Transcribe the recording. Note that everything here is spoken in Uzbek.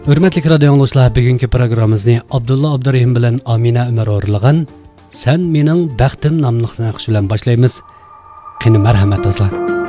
Hürmetli radio anglışlar, bugünkü programımızı Abdullah Abdurrahim bilen Amina Ömer orlagan Sen mening baxtim nomli naqsh bilan boshlaymiz. Qani marhamat azlar.